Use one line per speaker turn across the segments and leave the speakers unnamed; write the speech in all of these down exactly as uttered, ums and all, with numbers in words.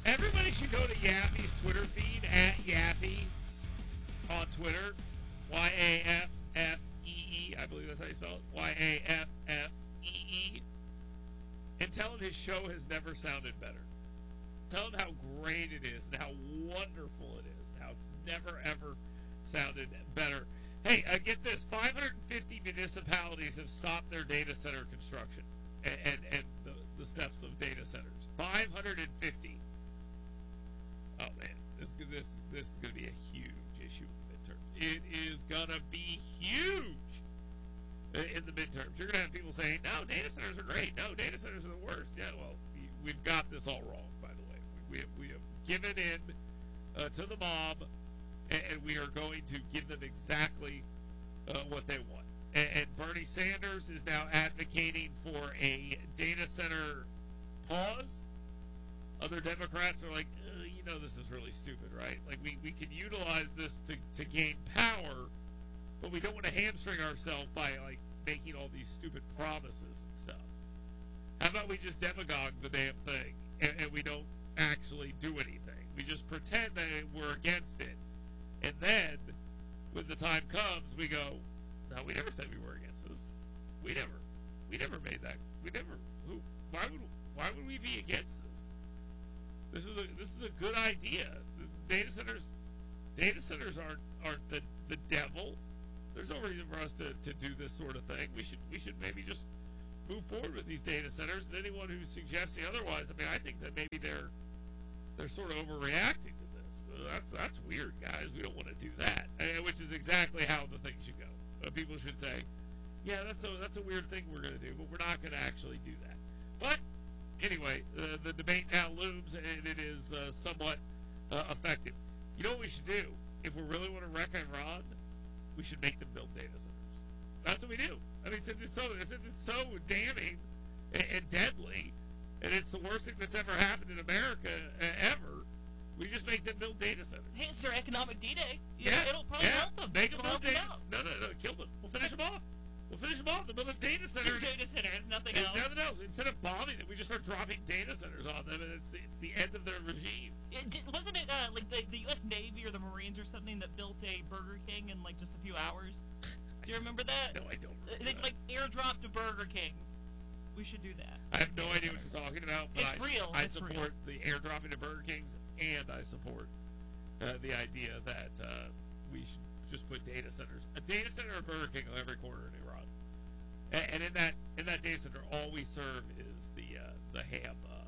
Everybody should go to Yappy's Twitter feed, at Yappy on Twitter. Y A F F E E. I believe that's how you spell it. Y A F F E E. And tell him his show has never sounded better. Tell him how great it is and how wonderful it is and how it's never, ever sounded better. Hey, uh, get this. five hundred fifty municipalities have stopped their data center construction and, and, and the, the steps of data centers. five hundred fifty. Oh, man. This, this, this is going to be a huge issue in the midterm. It is going to be huge in the midterms. You're going to have people saying, no, data centers are great. No, data centers are the worst. Yeah, well, we've got this all wrong, by the way. We have, we have given in uh, to the mob, and, and we are going to give them exactly uh, what they want. And, and Bernie Sanders is now advocating for a data center pause. Other Democrats are like, uh, you know, this is really stupid, right? Like, we, we can utilize this to, to gain power, but we don't want to hamstring ourselves by, like, making all these stupid promises and stuff. How about we just demagogue the damn thing, and, and we don't actually do anything? We just pretend that we're against it, and then, when the time comes, we go, no, we never said we were against this. We never, we never made that. We never, who, why would, why would we be against this? This is a this is a good idea. The data centers, data centers aren't aren't the, the devil. There's no reason for us to, to do this sort of thing. We should we should maybe just move forward with these data centers. And anyone who's suggesting otherwise, I mean, I think that maybe they're they're sort of overreacting to this. So that's that's weird, guys. We don't want to do that, and, which is exactly how the thing should go. Uh, people should say, yeah, that's a that's a weird thing we're going to do, but we're not going to actually do that. But anyway, uh, the debate now looms, and it is uh, somewhat uh, effective. You know what we should do? If we really want to wreck Iran, we should make them build data centers. That's what we do. I mean, since it's so, since it's so damning and, and deadly, and it's the worst thing that's ever happened in America uh, ever, we just make them build data centers.
Hey, it's their economic D-Day. You
Yeah,
know, it'll probably
yeah.
help them.
Make them
It'll
build
help
data.
them out.
No, no, no, kill them. We'll finish them off. We'll finish them off. They'll build data centers.
Data centers, nothing
It's
else.
nothing else. Instead of bombing them, we just start dropping data centers on them, and it's the, it's the end of their regime.
It did, wasn't it uh, like the, the U S Navy or the Marines or something that built a Burger King in like just a few hours? Do you remember that?
No, I don't.
Uh,
Remember
They
that.
like airdropped a Burger King. We should do that.
I have no idea what you're talking about, but
It's
I,
real.
I
It's
support the airdropping of Burger Kings, and I support uh, the idea that uh, we should just put data centers, a data center or Burger King on every corner in Iran. And, and in that in that data center, all we serve is the uh, the ham, uh,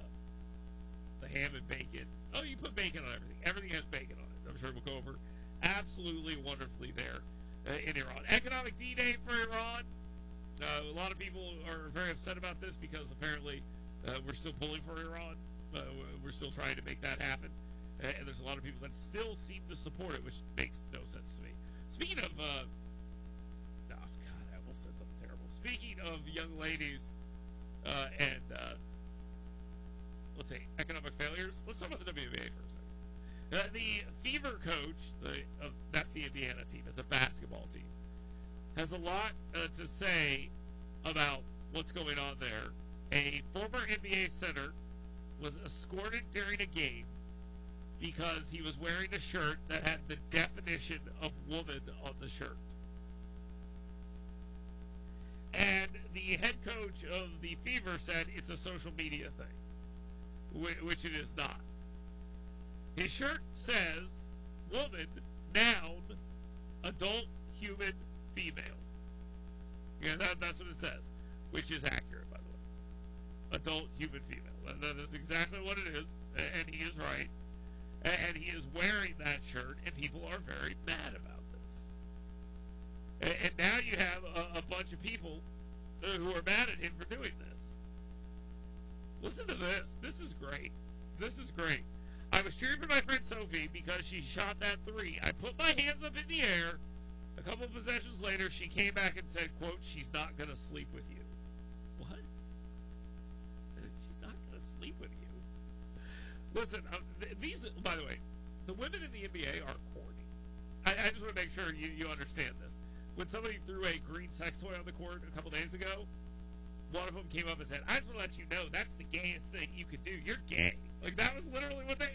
the ham and bacon. Oh, you put bacon on everything. Everything has bacon on it. I'm sure we'll go over absolutely wonderfully there uh, in Iran. Economic D-Day for Iran. Uh, a lot of people are very upset about this because apparently uh, we're still pulling for Iran. Uh, we're still trying to make that happen. Uh, and there's a lot of people that still seem to support it, which makes no sense to me. Speaking of, uh, oh God, I almost said something terrible. Speaking of young ladies uh, and, uh, let's say, economic failures, let's talk about the W N B A for a second. Uh, the Fever coach, the, uh, that's the Indiana team, it's a basketball team, has a lot uh, to say about what's going on there. A former N B A center was escorted during a game because he was wearing a shirt that had the definition of woman on the shirt. And the head coach of the Fever said it's a social media thing, which it is not. His shirt says woman, noun, adult, human, female. Yeah, that, that's what it says, which is accurate, by the way. Adult, human, female. That, that is exactly what it is, and he is right. And he is wearing that shirt, and people are very mad about this. And, and now you have a, a bunch of people uh, who are mad at him for doing this. Listen to this. This is great. This is great. I was cheering for my friend Sophie because she shot that three. I put my hands up in the air. A couple of possessions later, she came back and said, quote, she's not going to sleep with you. What? She's not going to sleep with you. Listen, uh, th- these, by the way, the women in the N B A are corny. I, I just want to make sure you, you understand this. When somebody threw a green sex toy on the court a couple days ago, one of them came up and said, I just want to let you know that's the gayest thing you could do. You're gay. Like, that was literally what they,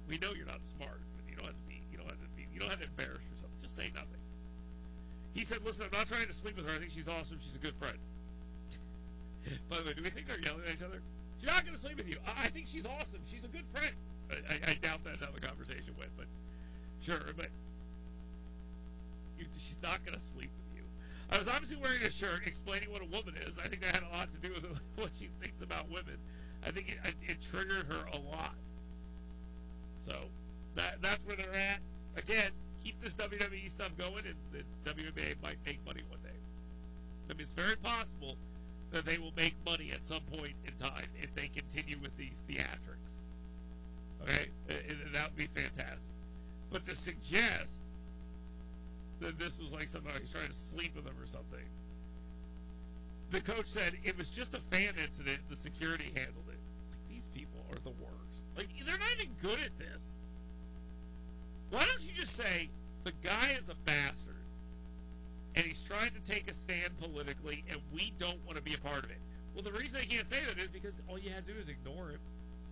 We know you're not smart, but you don't have to be. You don't have to be. You don't have to embarrass yourself. Just say nothing. He said, "Listen, I'm not trying to sleep with her. I think she's awesome. She's a good friend." By the way, do we think they're yelling at each other? She's not going to sleep with you. I, I think she's awesome. She's a good friend. I, I, I doubt that's how the conversation went, but sure. But you, she's not going to sleep with you. I was obviously wearing a shirt explaining what a woman is, and I think that had a lot to do with what she thinks about women. I think it, it triggered her a lot. So that that's where they're at. Again, keep this W W E stuff going, and the W W E might make money one day. I mean, it's very possible that they will make money at some point in time if they continue with these theatrics. Okay? That would be fantastic. But to suggest that this was like somebody trying to sleep with them or something, the coach said it was just a fan incident. The security handled it. Like, these people are the worst. Like, they're not even good at this. Why don't you just say, the guy is a bastard, and he's trying to take a stand politically, and we don't want to be a part of it. Well, the reason they can't say that is because all you had to do is ignore him.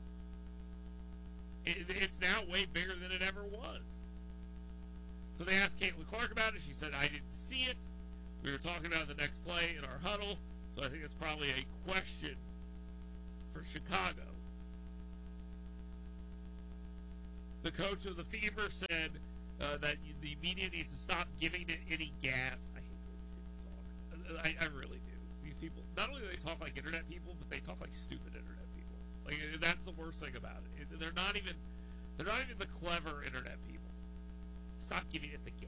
It, it's now way bigger than it ever was. So they asked Caitlin Clark about it. She said, I didn't see it. We were talking about the next play in our huddle, so I think it's probably a question for Chicago. The coach of the Fever said uh, that the media needs to stop giving it any gas. I hate the way these people talk. I, I really do. These people, not only do they talk like internet people, but they talk like stupid internet people. Like, that's the worst thing about it. They're not even, they're not even the clever internet people. Stop giving it the gas.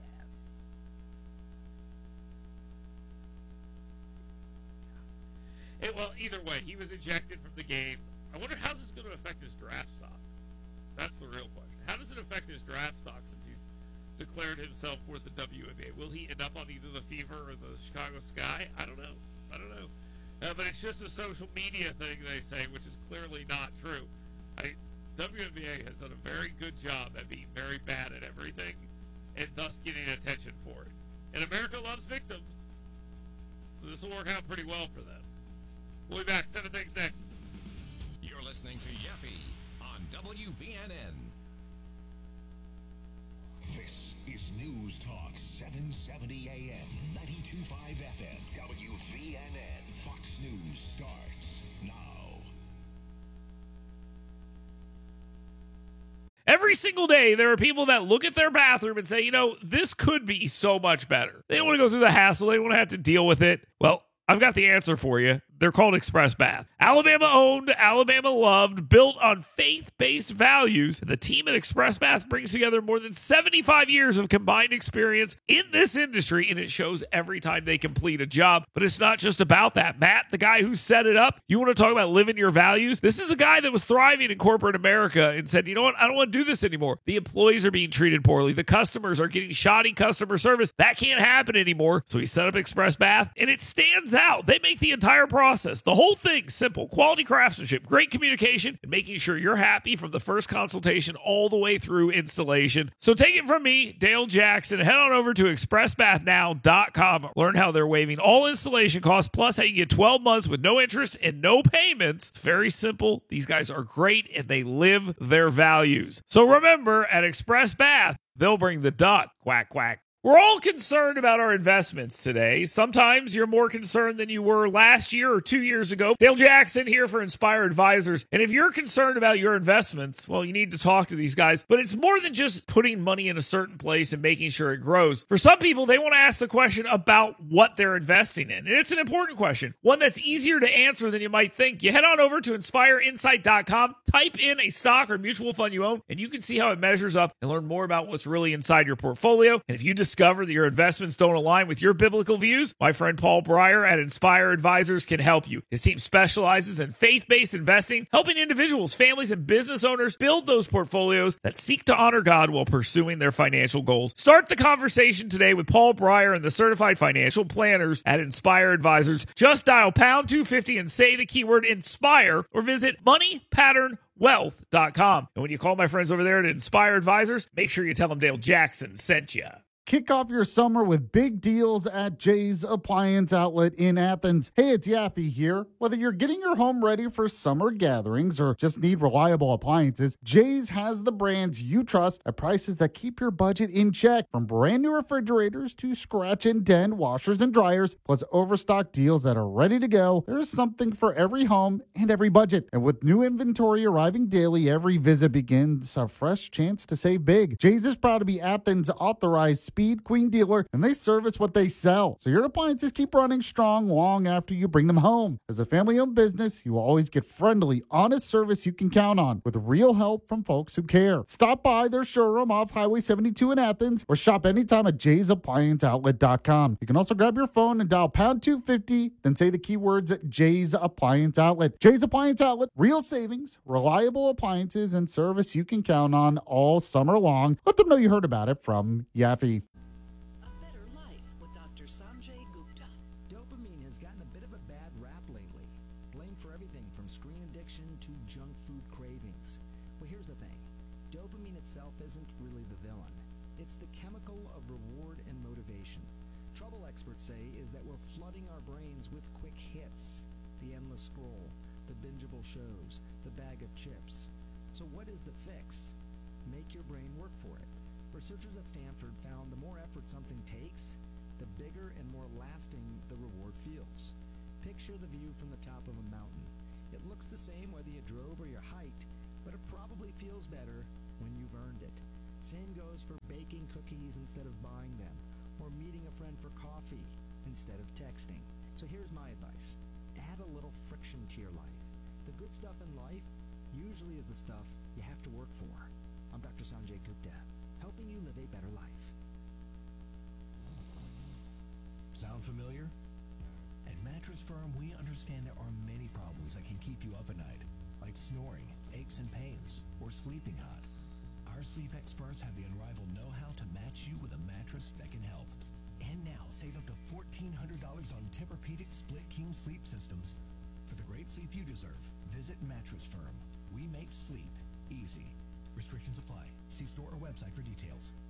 It, well, either way, he was ejected from the game. I wonder how this is going to affect his draft stock. That's the real question. How does it affect his draft stock since he's declared himself for the W N B A? Will he end up on either the Fever or the Chicago Sky? I don't know. I don't know. Uh, but it's just a social media thing, they say, which is clearly not true. I, W N B A has done a very good job at being very bad at everything and thus getting attention for it. And America loves victims. So this will work out pretty well for them. We'll be back. Seven Things next.
You're listening to Yappy on W V N N.
This is News Talk seven seventy A M, ninety-two point five F M, W V N N. Fox News starts now.
Every single day, there are people that look at their bathroom and say, you know, this could be so much better. They don't want to go through the hassle. They don't want to have to deal with it. Well, I've got the answer for you. They're called Express Bath. Alabama owned, Alabama loved, built on faith-based values. The team at Express Bath brings together more than seventy-five years of combined experience in this industry, and it shows every time they complete a job. But it's not just about that. Matt, the guy who set it up, you want to talk about living your values? This is a guy that was thriving in corporate America and said, you know what? I don't want to do this anymore. The employees are being treated poorly. The customers are getting shoddy customer service. That can't happen anymore. So he set up Express Bath, and it stands out. They make the entire process, the whole thing, simple. Quality craftsmanship, great communication, and making sure you're happy from the first consultation all the way through installation. So take it from me, Dale Jackson. Head on over to express bath now dot com. Learn how they're waiving all installation costs, plus how you get twelve months with no interest and no payments. It's very simple. These guys are great, and they live their values. So remember, at Express Bath, they'll bring the duck. Quack, quack. We're all concerned about our investments today. Sometimes you're more concerned than you were last year or two years ago. Dale Jackson here for Inspire Advisors. And if you're concerned about your investments, well, you need to talk to these guys. But it's more than just putting money in a certain place and making sure it grows. For some people, they want to ask the question about what they're investing in. And it's an important question, one that's easier to answer than you might think. You head on over to inspire insight dot com, type in a stock or mutual fund you own, and you can see how it measures up and learn more about what's really inside your portfolio. And if you decide discover that your investments don't align with your biblical views, my friend Paul Breyer at Inspire Advisors can help you. His team specializes in faith-based investing, helping individuals, families, and business owners build those portfolios that seek to honor God while pursuing their financial goals. Start the conversation today with Paul Breyer and the certified financial planners at Inspire Advisors. Just dial pound two fifty and say the keyword INSPIRE or visit money pattern wealth dot com. And when you call my friends over there at Inspire Advisors, make sure you tell them Dale Jackson sent you.
Kick off your summer with big deals at Jay's Appliance Outlet in Athens. Hey, it's Yaffe here. Whether you're getting your home ready for summer gatherings or just need reliable appliances, Jay's has the brands you trust at prices that keep your budget in check. From brand new refrigerators to scratch and dent washers and dryers, plus overstock deals that are ready to go, there's something for every home and every budget. And with new inventory arriving daily, every visit begins a fresh chance to save big. Jay's is proud to be Athens' authorized Speed Queen dealer, and they service what they sell. So your appliances keep running strong long after you bring them home. As a family-owned business, you will always get friendly, honest service you can count on with real help from folks who care. Stop by their showroom off Highway seventy-two in Athens or shop anytime at jays appliance outlet dot com. You can also grab your phone and dial pound two fifty, then say the keywords Jay's Appliance Outlet. Jay's Appliance Outlet, real savings, reliable appliances, and service you can count on all summer long. Let them know you heard about it from Yaffe.
A Better Life with Doctor Sanjay Gupta.
Dopamine has gotten a bit of a bad rap lately. Blamed for everything from screen addiction to junk food cravings. Well, here's the thing. Dopamine itself isn't really the villain. It's the chemical of reward and motivation. Trouble experts say is that we're flooding our brains with quick hits. The endless scroll, the bingeable shows, the bag of chips. So what is the fix? Make your brain work for it. Researchers at Stanford found the more effort something takes, the bigger and more lasting the reward feels. Picture the view from the top of a mountain. It looks the same whether you drove or you hiked, but it probably feels better when you've earned it. Same goes for baking cookies instead of buying them, or meeting a friend for coffee instead of texting. So here's my advice. Add a little friction to your life. The good stuff in life usually is the stuff you have to work for. I'm Doctor Sanjay Gupta, helping you live a better life.
Sound familiar? At Mattress Firm, we understand there are many problems that can keep you up at night, like snoring, aches and pains, or sleeping hot. Our sleep experts have the unrivaled know-how to match you with a mattress that can help. And now, save up to fourteen hundred dollars on Tempur-Pedic Split King Sleep Systems. For the great sleep you deserve, visit Mattress Firm. We make sleep easy. Restrictions apply. See store or website for details.